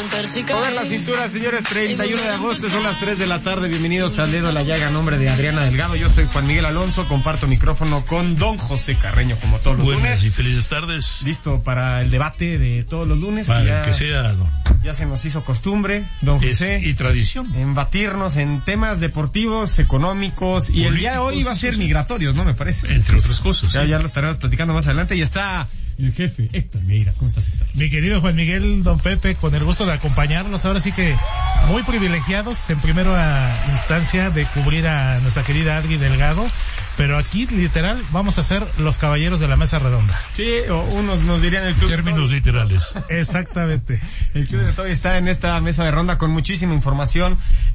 Mover la cintura, señores, 31 de agosto, son las 3 de la tarde. Bienvenidos al Dedo en la Llaga, a nombre de Adriana Delgado. Yo soy Juan Miguel Alonso, comparto micrófono con don José Carreño, como todos los lunes. Buenas y felices tardes. Listo para el debate de todos los lunes. Para que sea, ya se nos hizo costumbre, don José. Y tradición. En batirnos en temas deportivos, económicos, y el día de hoy va a ser migratorios, ¿no? Me parece. Entre otras cosas. Ya lo estaremos platicando más adelante. Y está el jefe, Héctor Vieira. ¿Cómo estás, Héctor? Mi querido Juan Miguel, don Pepe, con el gusto de acompañarnos. Ahora sí que muy privilegiados en primera instancia de cubrir a nuestra querida Adri Delgado, pero aquí literal vamos a ser los caballeros de la mesa redonda. Sí, o unos nos dirían el club. Términos literales. Exactamente. El club de Toy está en esta mesa de ronda con muchísima información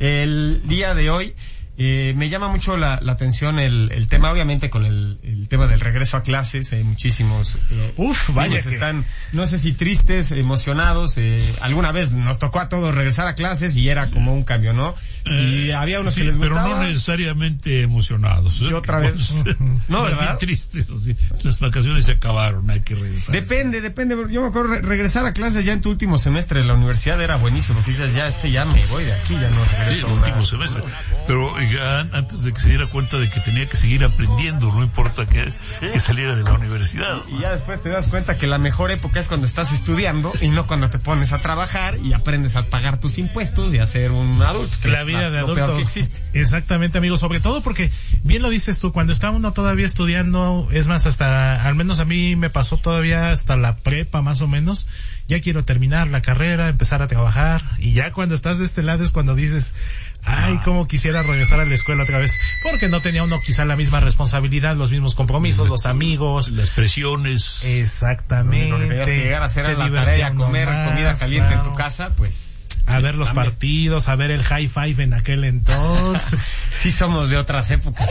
el día de hoy. Me llama mucho la atención el tema, obviamente con el tema del regreso a clases. Hay muchísimos vaya que están, no sé si tristes, emocionados. Alguna vez nos tocó a todos regresar a clases y era como un cambio, ¿no? Si había unos que les gustaba, pero no necesariamente emocionados. Y otra vez no, ¿verdad? Tristes, así. Las vacaciones se acabaron, hay que regresar. Depende. Yo me acuerdo, regresar a clases ya en tu último semestre de la universidad era buenísimo, porque dices, ya me voy de aquí, ya no regreso. Sí, el último semestre. Pero antes de que se diera cuenta de que tenía que seguir aprendiendo, no importa que saliera de la universidad. Y ya después te das cuenta que la mejor época es cuando estás estudiando y no cuando te pones a trabajar y aprendes a pagar tus impuestos y a ser un adulto. La vida de adulto. Peor que existe. Exactamente, amigo. Sobre todo porque, bien lo dices tú, cuando está uno todavía estudiando, es más, hasta, al menos a mí me pasó todavía hasta la prepa más o menos, ya quiero terminar la carrera, empezar a trabajar, y ya cuando estás de este lado es cuando dices, ay, cómo quisiera regresar a la escuela otra vez, porque no tenía uno quizá la misma responsabilidad, los mismos compromisos, los amigos, las presiones. Exactamente. Lo que tenías que llegar a hacer en la tarea, comer comida caliente en tu casa, pues a ver los partidos, a ver el high five en aquel entonces. Sí somos de otras épocas.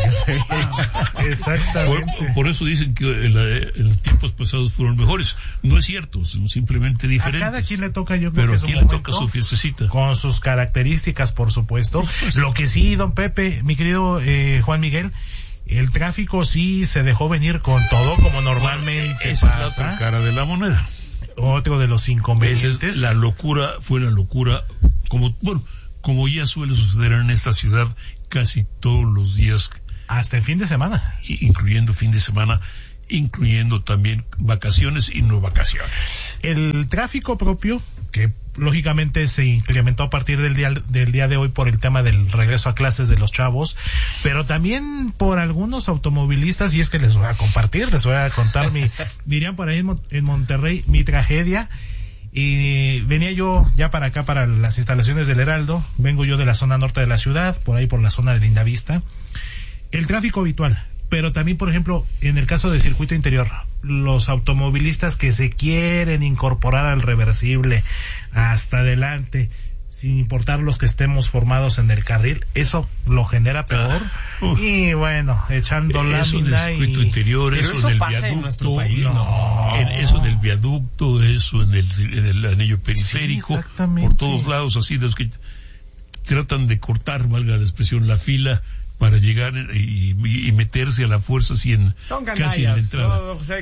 Exactamente. Por eso dicen que los tiempos pasados fueron mejores. No es cierto, son simplemente diferentes. A cada quien le toca, yo pero creo que aquí le toca su fiestecita. Con sus características, por supuesto. Lo que sí, don Pepe, mi querido Juan Miguel, el tráfico sí se dejó venir con todo, como normalmente esa pasa. Es la otra cara de la moneda. Otro de los inconvenientes. Fue la locura, como ya suele suceder en esta ciudad casi todos los días. Hasta el fin de semana. Incluyendo fin de semana, incluyendo también vacaciones y no vacaciones. El tráfico propio, que lógicamente se incrementó a partir del día de hoy por el tema del regreso a clases de los chavos, pero también por algunos automovilistas, y es que les voy a contar dirían por ahí en Monterrey, mi tragedia. Y venía yo ya para acá, para las instalaciones del Heraldo, vengo yo de la zona norte de la ciudad, por ahí por la zona de Lindavista. El tráfico habitual, pero también, por ejemplo, en el caso del circuito interior, los automovilistas que se quieren incorporar al reversible hasta adelante, sin importar los que estemos formados en el carril, eso lo genera peor. Y bueno, echando lámina y... circuito interior, eso en el viaducto, eso del viaducto, eso en el anillo periférico, por todos lados, así de los que tratan de cortar, valga la expresión, la fila para llegar y meterse a la fuerza así casi en la entrada.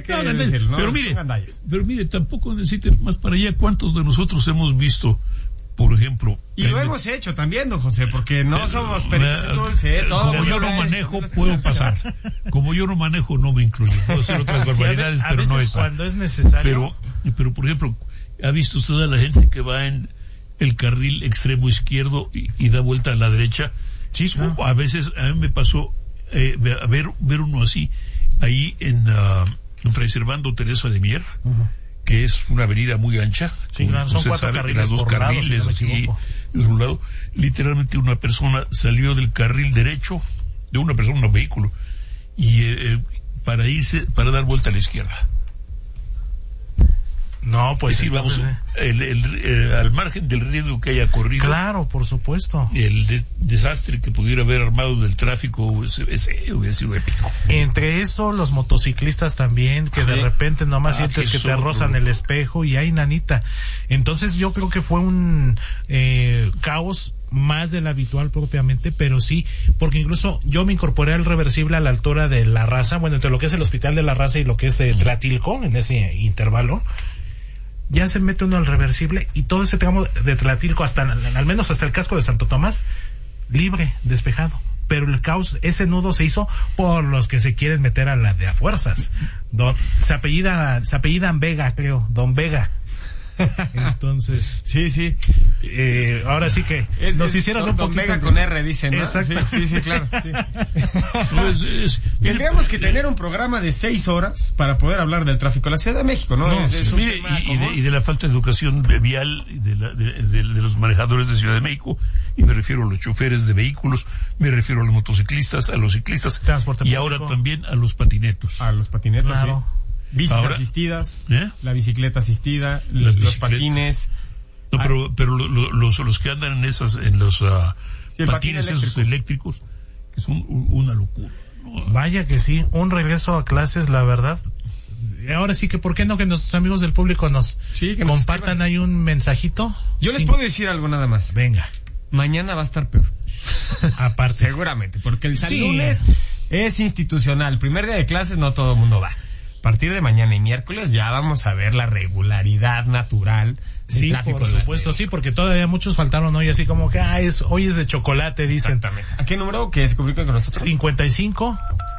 Pero mire, tampoco necesite más para allá. ¿Cuántos de nosotros hemos visto, por ejemplo? Y lo hemos hecho también, don José, porque no somos peritos dulces, como yo no manejo, puedo pasar. Como yo no manejo, no me incluyo. Puedo hacer otras barbaridades, pero no esa. Cuando es necesario. Pero, por ejemplo, ¿ha visto usted a la gente que va en el carril extremo izquierdo y da vuelta a la derecha? Sí, a veces a mí me pasó ver uno así ahí en Fray Servando Teresa de Mier, que es una avenida muy ancha, sí, son 4 carriles, las 2 carriles así de un lado. Literalmente una persona salió del carril derecho de un vehículo y para dar vuelta a la izquierda. No, pues sí, vamos, al margen del riesgo que haya corrido. Claro, por supuesto. El desastre que pudiera haber armado del tráfico hubiera sido épico. Entre eso, los motociclistas también, que de repente nomás sientes que te rozan el espejo y hay nanita. Entonces yo creo que fue un caos más del habitual propiamente, pero sí, porque incluso yo me incorporé al reversible a la altura de La Raza, bueno, entre lo que es el Hospital de La Raza y lo que es Tlatilco, en ese intervalo. ya se mete uno al reversible y todo ese tramo de Tlatilco hasta, al menos hasta el casco de Santo Tomás, libre, despejado. Pero el caos, ese nudo se hizo por los que se quieren meter a la de a fuerzas. Se apellidan Vega, creo, Don Vega. Entonces, sí. Ahora sí que nos hicieron un poquito Vega con R, dicen, ¿no? Exacto. Sí, claro. Sí. Tendríamos que tener un programa de 6 horas para poder hablar del tráfico en la Ciudad de México, ¿no? Es un tema y de la falta de educación vial de los manejadores de Ciudad de México, y me refiero a los choferes de vehículos, me refiero a los motociclistas, a los ciclistas, transporte y público. Ahora también a los patinetos. A los patinetos, claro. sí. Bicis Ahora, asistidas, ¿eh? La bicicleta asistida, los patines. No, pero los que andan en los patines esos eléctricos, que son una locura, ¿no? Vaya que sí, un regreso a clases, la verdad. Ahora sí que, ¿por qué no que nuestros amigos del público nos compartan ahí un mensajito? Yo les puedo decir algo nada más. Venga. Mañana va a estar peor. Aparte. Seguramente, porque el lunes es institucional. Primer día de clases, no todo el mundo va. A partir de mañana y miércoles ya vamos a ver la regularidad natural del tráfico. Por supuesto, sí, porque todavía muchos faltaron hoy, así como que hoy es de chocolate, dicen. Exactamente. ¿A qué número que se comunican con nosotros? 55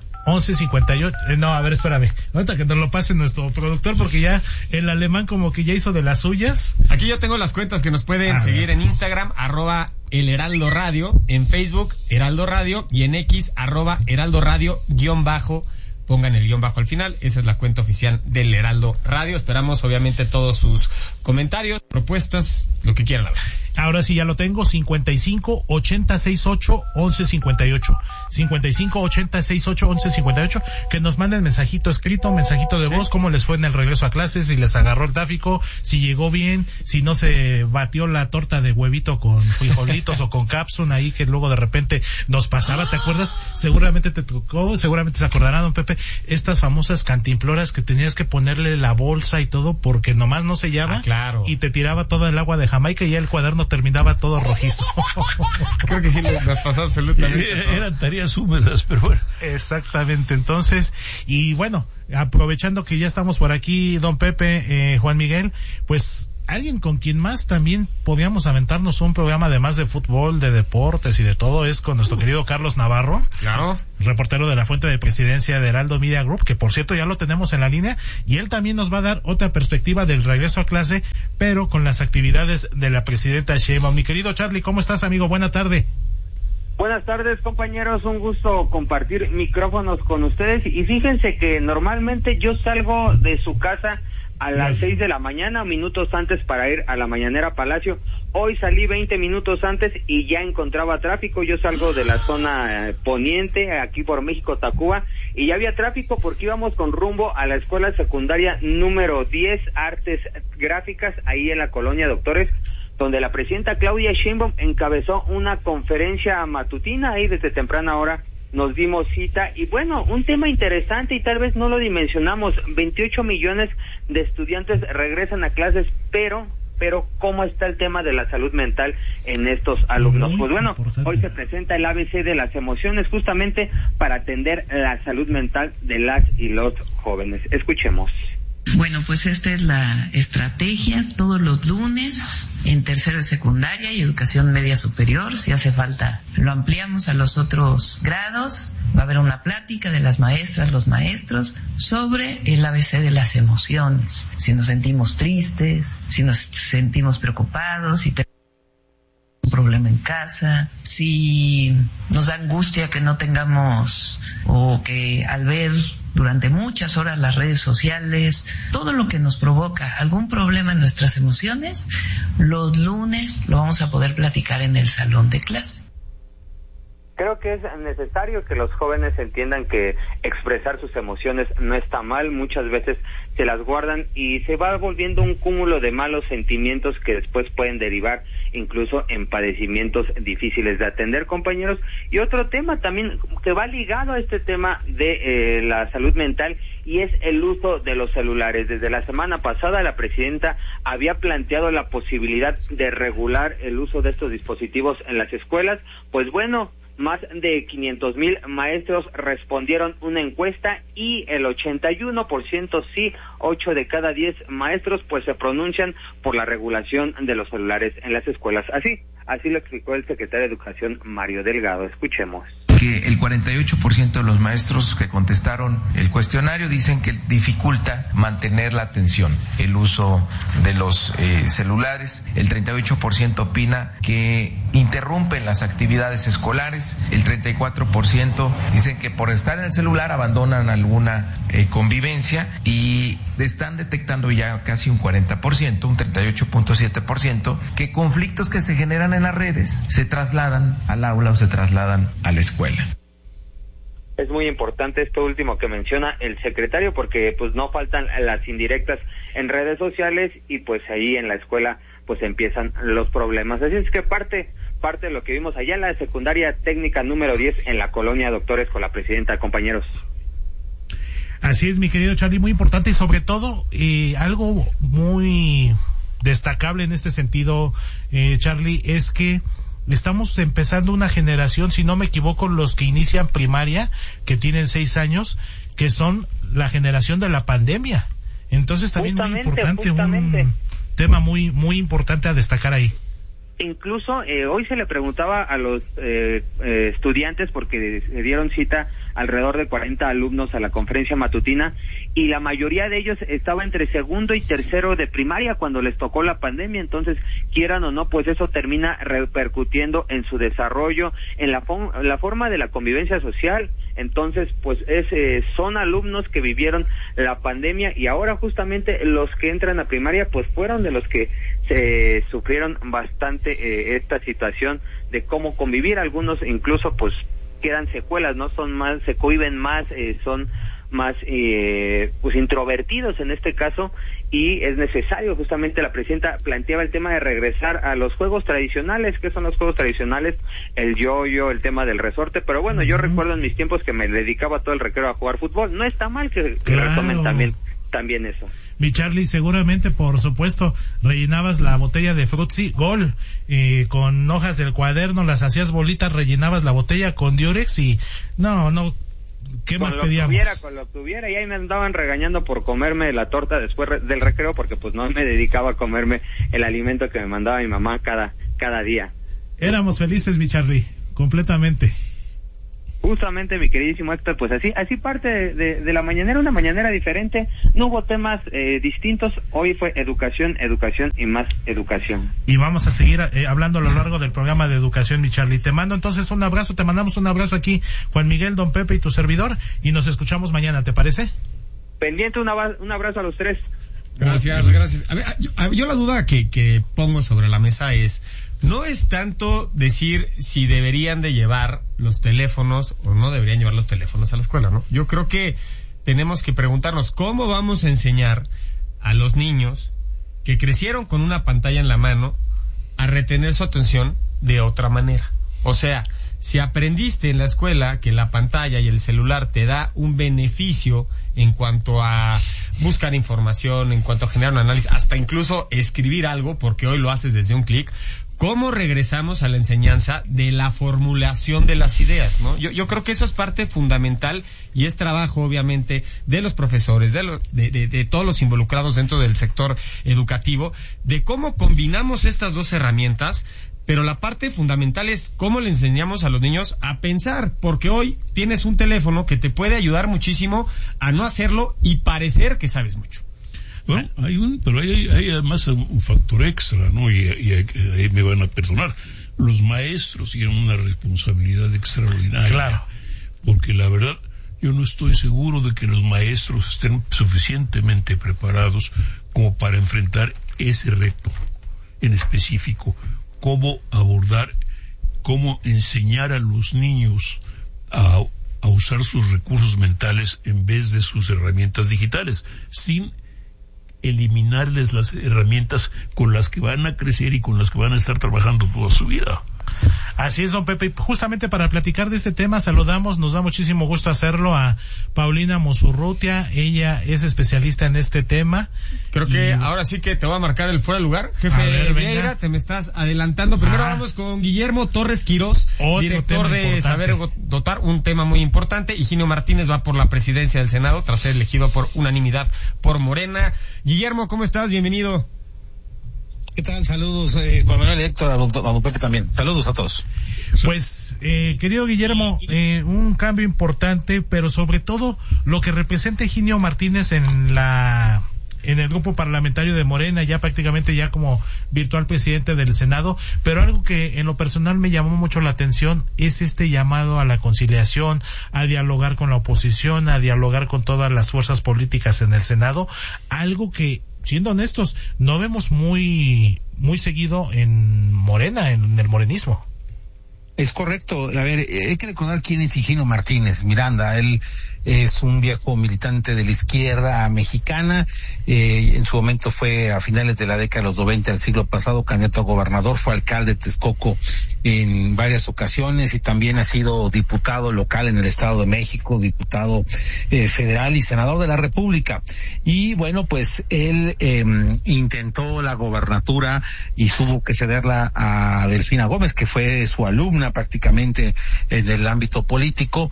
11 58. No, a ver, espérame. Ahorita que nos lo pase nuestro productor, porque ya el alemán como que ya hizo de las suyas. Aquí yo tengo las cuentas que nos pueden seguir en Instagram, @El Heraldo Radio, en Facebook, Heraldo Radio, y en X, @Heraldo Radio _ pongan el guión bajo al final. Esa es la cuenta oficial del Heraldo Radio. Esperamos obviamente todos sus comentarios, propuestas, lo que quieran hablar. Ahora sí ya lo tengo, 55 80 68 11 58. 55 80 68 11 58. Que nos manden mensajito escrito, mensajito de voz, cómo les fue en el regreso a clases, si les agarró el tráfico, si llegó bien, si no se batió la torta de huevito con frijolitos o con cápsula ahí que luego de repente nos pasaba, ¿te acuerdas? Seguramente te tocó, seguramente se acordarán, don Pepe, estas famosas cantimploras que tenías que ponerle la bolsa y todo porque nomás no sellaba. Claro. Y te tiraba todo el agua de Jamaica y ya el cuaderno terminaba todo rojizo. Creo que sí nos pasó absolutamente. Eran tareas húmedas, pero bueno. Exactamente, entonces, y bueno, aprovechando que ya estamos por aquí, don Pepe, Juan Miguel, pues alguien con quien más también podíamos aventarnos un programa además de fútbol, de deportes y de todo, es con nuestro querido Carlos Navarro. Claro. Reportero de la fuente de presidencia de Heraldo Media Group, que por cierto ya lo tenemos en la línea, y él también nos va a dar otra perspectiva del regreso a clase, pero con las actividades de la presidenta Sheinbaum. Mi querido Charlie, ¿cómo estás, amigo? Buena tarde. Buenas tardes, compañeros, un gusto compartir micrófonos con ustedes, y fíjense que normalmente yo salgo de su casa a las 6 de la mañana, minutos antes para ir a la mañanera Palacio. Hoy salí 20 minutos antes y ya encontraba tráfico. Yo salgo de la zona poniente, aquí por México, Tacuba, y ya había tráfico porque íbamos con rumbo a la escuela secundaria número 10, Artes Gráficas, ahí en la colonia Doctores, donde la presidenta Claudia Sheinbaum encabezó una conferencia matutina. Ahí desde temprana hora nos dimos cita, y bueno, un tema interesante y tal vez no lo dimensionamos. 28 millones de estudiantes regresan a clases, pero ¿cómo está el tema de la salud mental en estos alumnos? Pues bueno, hoy se presenta el ABC de las emociones, justamente para atender la salud mental de las y los jóvenes. Escuchemos. Bueno, pues esta es la estrategia. Todos los lunes en tercero de secundaria y educación media superior, si hace falta lo ampliamos a los otros grados. Va a haber una plática de las maestras, los maestros, sobre el ABC de las emociones. Si nos sentimos tristes, si nos sentimos preocupados, si tenemos un problema en casa, si nos da angustia que no tengamos, o que al ver durante muchas horas las redes sociales, todo lo que nos provoca algún problema en nuestras emociones, los lunes lo vamos a poder platicar en el salón de clase. Creo que es necesario que los jóvenes entiendan que expresar sus emociones no está mal. Muchas veces se las guardan y se va volviendo un cúmulo de malos sentimientos que después pueden derivar incluso en padecimientos difíciles de atender, compañeros. Y otro tema también que va ligado a este tema de la salud mental, y es el uso de los celulares. Desde la semana pasada la presidenta había planteado la posibilidad de regular el uso de estos dispositivos en las escuelas. Pues bueno, Más de 500,000 maestros respondieron una encuesta y el 81% sí, 8 de cada 10 maestros pues se pronuncian por la regulación de los celulares en las escuelas. Así lo explicó el secretario de Educación, Mario Delgado. Escuchemos. Que el 48% de los maestros que contestaron el cuestionario dicen que dificulta mantener la atención, el uso de los celulares. El 38% opina que interrumpen las actividades escolares. El 34% dicen que por estar en el celular abandonan alguna convivencia, y están detectando ya casi un 40%, un 38.7%, que conflictos que se generan en las redes se trasladan al aula o se trasladan a la escuela. Es muy importante esto último que menciona el secretario, porque pues no faltan las indirectas en redes sociales y pues ahí en la escuela pues empiezan los problemas. Así es que parte de lo que vimos allá en la secundaria técnica número 10 en la colonia Doctores con la presidenta, compañeros. Así es, mi querido Charlie, muy importante, y sobre todo algo muy destacable en este sentido, Charlie, es que estamos empezando una generación, si no me equivoco, los que inician primaria, que tienen 6 años, que son la generación de la pandemia. Entonces también muy importante, un tema muy muy importante a destacar ahí. Incluso hoy se le preguntaba a los estudiantes, porque se dieron cita alrededor de 40 alumnos a la conferencia matutina, y la mayoría de ellos estaba entre segundo y tercero de primaria cuando les tocó la pandemia. Entonces, quieran o no, pues eso termina repercutiendo en su desarrollo, en la forma de la convivencia social. Entonces, pues son alumnos que vivieron la pandemia, y ahora justamente los que entran a primaria pues fueron de los que se sufrieron bastante esta situación de cómo convivir. Algunos incluso pues quedan secuelas, ¿no? Se cohíben más, son más pues introvertidos en este caso, y es necesario, justamente la presidenta planteaba el tema de regresar a los juegos tradicionales. ¿Qué son los juegos tradicionales? El yoyo, el tema del resorte. Pero bueno, yo recuerdo en mis tiempos que me dedicaba todo el recreo a jugar fútbol. No está mal que retomen también eso. Mi Charlie, seguramente, por supuesto, rellenabas la botella de Frutzi Gol con hojas del cuaderno, las hacías bolitas, rellenabas la botella con Diurex y no, ¿qué más pedíamos? Con lo que tuviera, y ahí me andaban regañando por comerme la torta después del recreo, porque pues no me dedicaba a comerme el alimento que me mandaba mi mamá cada día. Éramos felices, mi Charlie, completamente. Justamente, mi queridísimo Héctor, pues así parte de la mañanera, una mañanera diferente. No hubo temas distintos. Hoy fue educación y más educación. Y vamos a seguir hablando a lo largo del programa de educación, mi Charlie. Te mando entonces un abrazo, te mandamos un abrazo aquí, Juan Miguel, Don Pepe y tu servidor, y nos escuchamos mañana, ¿te parece? Pendiente, un abrazo a los tres. Gracias. A ver, yo la duda que pongo sobre la mesa no es tanto decir si deberían de llevar los teléfonos o no deberían llevar los teléfonos a la escuela, ¿no? Yo creo que tenemos que preguntarnos cómo vamos a enseñar a los niños que crecieron con una pantalla en la mano a retener su atención de otra manera. O sea, si aprendiste en la escuela que la pantalla y el celular te da un beneficio en cuanto a buscar información, en cuanto a generar un análisis, hasta incluso escribir algo, porque hoy lo haces desde un clic, ¿cómo regresamos a la enseñanza de la formulación de las ideas, ¿no? Yo creo que eso es parte fundamental, y es trabajo, obviamente, de los profesores, de todos los involucrados dentro del sector educativo, de cómo combinamos estas dos herramientas. Pero la parte fundamental es cómo le enseñamos a los niños a pensar, porque hoy tienes un teléfono que te puede ayudar muchísimo a no hacerlo y parecer que sabes mucho. Bueno, hay además un factor extra, ¿no? Y ahí me van a perdonar. Los maestros tienen una responsabilidad extraordinaria. Claro. Porque la verdad, yo no estoy seguro de que los maestros estén suficientemente preparados como para enfrentar ese reto en específico. Cómo abordar, cómo enseñar a los niños a usar sus recursos mentales en vez de sus herramientas digitales, sin eliminarles las herramientas con las que van a crecer y con las que van a estar trabajando toda su vida. Así es, don Pepe. Justamente para platicar de este tema, nos da muchísimo gusto hacerlo a Paulina Musurrutia. Ella es especialista en este tema. Creo que ahora sí que te voy a marcar el fuera de lugar. Jefe Vieira, te me estás adelantando. Primero vamos con Guillermo Torres Quirós, director de Saber Dotar, un tema muy importante. Higinio Martínez va por la presidencia del Senado tras ser elegido por unanimidad por Morena. Guillermo, ¿cómo estás? Bienvenido. ¿Qué tal? Saludos, Juan Manuel y Héctor, a don Pepe también. Saludos a todos. Pues, querido Guillermo, un cambio importante, pero sobre todo lo que representa Higinio Martínez en el grupo parlamentario de Morena, ya prácticamente ya como virtual presidente del Senado, pero algo que en lo personal me llamó mucho la atención es este llamado a la conciliación, a dialogar con la oposición, a dialogar con todas las fuerzas políticas en el Senado, algo que, siendo honestos, no vemos muy seguido en Morena, en el morenismo. Es correcto. A ver, hay que recordar quién es Higinio Martínez Miranda. Él es un viejo militante de la izquierda mexicana. En su momento fue, a finales de la década de los 90 del siglo pasado, candidato a gobernador, fue alcalde de Texcoco en varias ocasiones y también ha sido diputado local en el Estado de México, diputado federal y senador de la República. Y bueno, pues él intentó la gobernatura y tuvo que cederla a Delfina Gómez, que fue su alumna prácticamente en el ámbito político,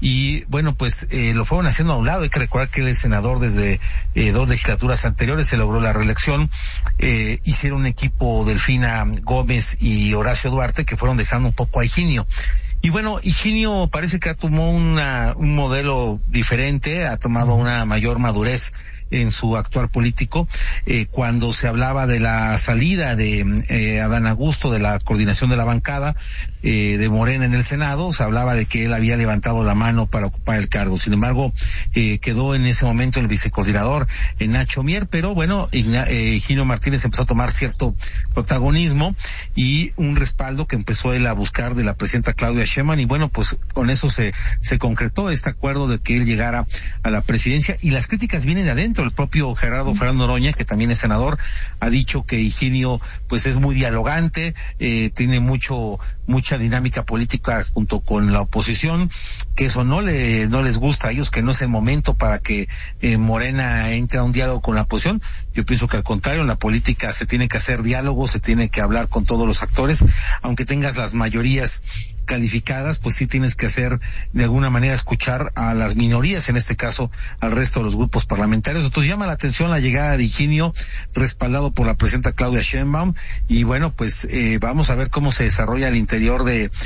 y bueno, pues lo fueron haciendo a un lado. Hay que recordar que él es senador desde 2 legislaturas anteriores, se logró la reelección, hicieron un equipo Delfina Gómez y Horacio Duarte, que fueron dejando un poco a Higinio. Y bueno, Higinio parece que ha tomado un modelo diferente, ha tomado una mayor madurez en su actuar político. Cuando se hablaba de la salida de Adán Augusto de la coordinación de la bancada de Morena en el Senado, se hablaba de que él había levantado la mano para ocupar el cargo. Sin embargo, quedó en ese momento el vicecoordinador Nacho Mier, pero bueno, Higinio Martínez empezó a tomar cierto protagonismo y un respaldo que empezó él a buscar de la presidenta Claudia Sheinbaum, y bueno, pues con eso se concretó este acuerdo de que él llegara a la presidencia, y las críticas vienen de adentro. El propio Gerardo Fernando Noroña, que también es senador, ha dicho que Higinio pues es muy dialogante, tiene mucha dinámica política junto con la oposición, que eso no les gusta a ellos, que no es el momento para que Morena entre a un diálogo con la oposición. Yo pienso que al contrario, en la política se tiene que hacer diálogo, se tiene que hablar con todos los actores, aunque tengas las mayorías calificadas, pues sí tienes que hacer de alguna manera escuchar a las minorías, en este caso al resto de los grupos parlamentarios. Entonces llama la atención la llegada de Higinio, respaldado por la presidenta Claudia Sheinbaum, y bueno, pues vamos a ver cómo se desarrolla al interior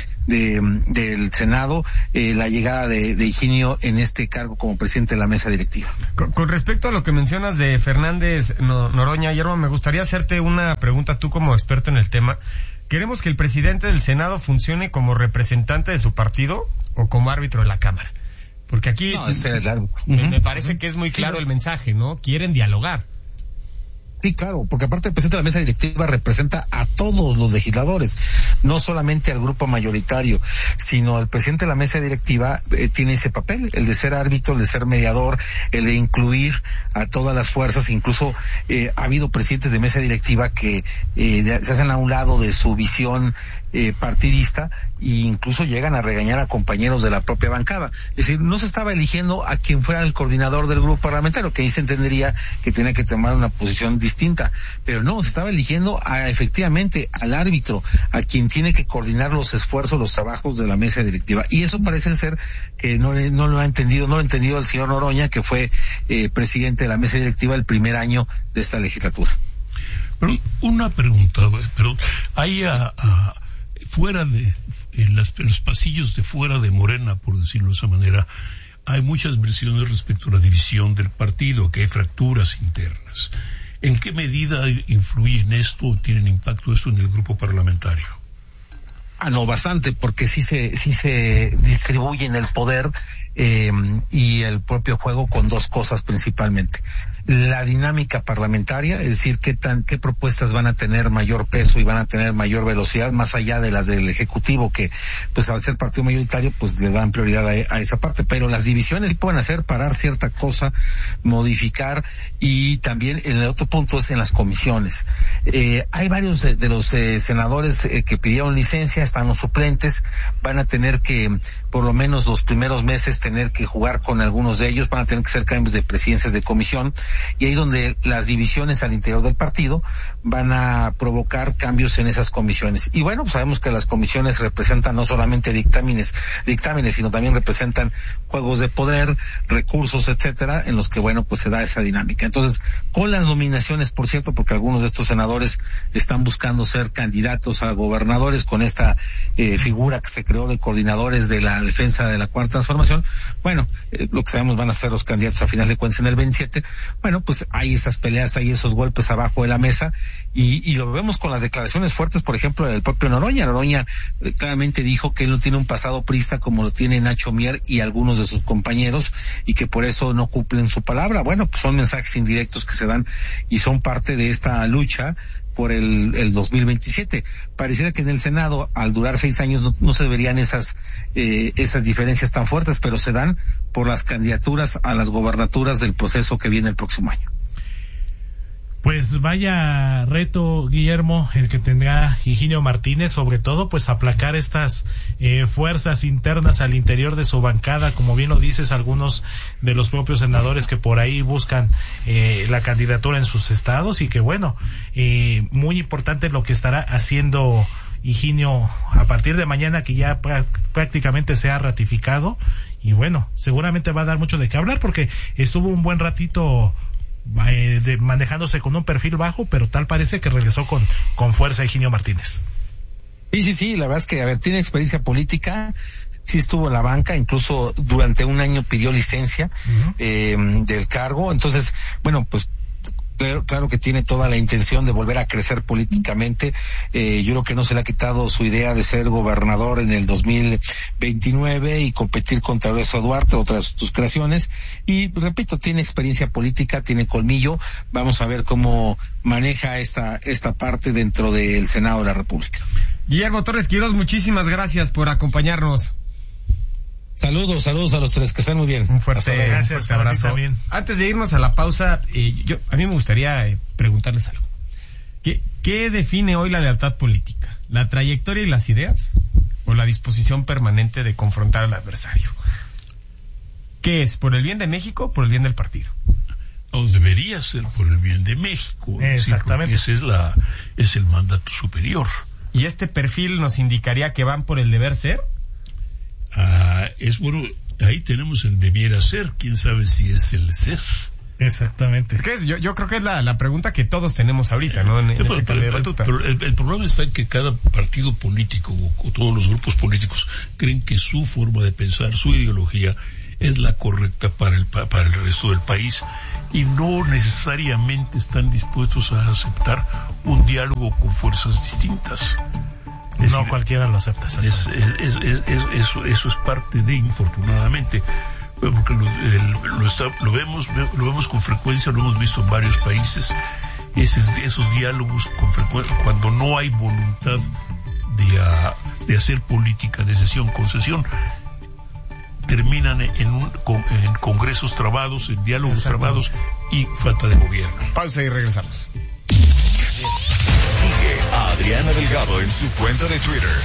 del Senado la llegada de Higinio en este cargo como presidente de la mesa directiva. Con respecto a lo que mencionas de Fernández Noroña, Guillermo, me gustaría hacerte una pregunta, tú como experto en el tema. ¿Queremos que el presidente del Senado funcione como representante de su partido o como árbitro de la Cámara? Porque aquí me parece que es muy claro el mensaje, ¿no? Quieren dialogar. Sí, claro, porque aparte el presidente de la mesa directiva representa a todos los legisladores, no solamente al grupo mayoritario, sino el presidente de la mesa directiva tiene ese papel, el de ser árbitro, el de ser mediador, el de incluir a todas las fuerzas. Incluso ha habido presidentes de mesa directiva que se hacen a un lado de su visión partidista e incluso llegan a regañar a compañeros de la propia bancada. Es decir, no se estaba eligiendo a quien fuera el coordinador del grupo parlamentario, que ahí se entendería que tenía que tomar una posición distinta, pero no, se estaba eligiendo efectivamente al árbitro, a quien tiene que coordinar los esfuerzos, los trabajos de la mesa directiva, y eso parece ser que no lo ha entendido el señor Noroña, que fue presidente de la mesa directiva el primer año de esta legislatura. Pero una pregunta, pero hay fuera en los pasillos de fuera de Morena, por decirlo de esa manera, hay muchas versiones respecto a la división del partido, que hay fracturas internas. ¿En qué medida influye en esto, tienen impacto esto en el grupo parlamentario? No, bastante, porque sí se distribuyen el poder y el propio juego con dos cosas principalmente: la dinámica parlamentaria, es decir, qué propuestas van a tener mayor peso y van a tener mayor velocidad, más allá de las del Ejecutivo, que pues al ser partido mayoritario pues le dan prioridad a esa parte, pero las divisiones pueden hacer parar cierta cosa, modificar. Y también el otro punto es en las comisiones. Hay varios de los senadores que pidieron licencia, están los suplentes, van a tener que, por lo menos los primeros meses, tener que jugar con algunos de ellos, van a tener que hacer cambios de presidencias de comisión, y ahí donde las divisiones al interior del partido van a provocar cambios en esas comisiones. Y bueno, pues sabemos que las comisiones representan no solamente dictámenes, sino también representan juegos de poder, recursos, etcétera, en los que bueno, pues se da esa dinámica. Entonces, con las nominaciones, por cierto, porque algunos de estos senadores están buscando ser candidatos a gobernadores con esta figura que se creó de coordinadores de la defensa de la Cuarta Transformación, bueno, lo que sabemos van a ser los candidatos a final de cuentas en el 27. Bueno, pues hay esas peleas, hay esos golpes abajo de la mesa, y lo vemos con las declaraciones fuertes, por ejemplo, del propio Noroña. Noroña claramente dijo que él no tiene un pasado priista como lo tiene Nacho Mier y algunos de sus compañeros, y que por eso no cumplen su palabra. Bueno, pues son mensajes indirectos que se dan y son parte de esta lucha por el 2027. Pareciera que en el Senado, al durar 6 años, no se verían esas diferencias tan fuertes, pero se dan por las candidaturas a las gobernaturas del proceso que viene el próximo año. Pues vaya reto, Guillermo, el que tendrá Higinio Martínez, sobre todo pues aplacar estas fuerzas internas al interior de su bancada, como bien lo dices, algunos de los propios senadores que por ahí buscan la candidatura en sus estados, y que bueno, muy importante lo que estará haciendo Higinio a partir de mañana, que ya prácticamente se ha ratificado, y bueno, seguramente va a dar mucho de qué hablar, porque estuvo un buen ratito manejándose con un perfil bajo, pero tal parece que regresó con fuerza Higinio Martínez. Sí, la verdad es que, tiene experiencia política, sí estuvo en la banca, incluso durante un año pidió licencia del cargo. Entonces, bueno, pues claro que tiene toda la intención de volver a crecer políticamente. Yo creo que no se le ha quitado su idea de ser gobernador en el 2029 y competir contra Horacio Duarte, otras sus creaciones. Y repito, tiene experiencia política, tiene colmillo. Vamos a ver cómo maneja esta parte dentro del Senado de la República. Guillermo Torres Quirós, muchísimas gracias por acompañarnos. Saludos a los tres, que estén muy bien. Un fuerte abrazo. También. Antes de irnos a la pausa, a mí me gustaría preguntarles algo. ¿Qué define hoy la lealtad política? ¿La trayectoria y las ideas? ¿O la disposición permanente de confrontar al adversario? ¿Qué es? ¿Por el bien de México o por el bien del partido? No, debería ser por el bien de México. Exactamente. Ese es el mandato superior. ¿Y este perfil nos indicaría que van por el deber ser? Es bueno, ahí tenemos el debiera ser, quién sabe si es el ser. Exactamente. Yo creo que es la pregunta que todos tenemos ahorita, ¿no? Pero el problema está en que cada partido político o todos los grupos políticos creen que su forma de pensar, su ideología es la correcta para el resto del país, y no necesariamente están dispuestos a aceptar un diálogo con fuerzas distintas. No cualquiera lo acepta. Eso es parte de, infortunadamente, porque lo vemos con frecuencia, lo hemos visto en varios países, esos diálogos con frecuencia, cuando no hay voluntad de hacer política de cesión-concesión, terminan en congresos trabados, en diálogos trabados y falta de gobierno. Pausa y regresamos. Sigue a Adriana Delgado en su cuenta de Twitter.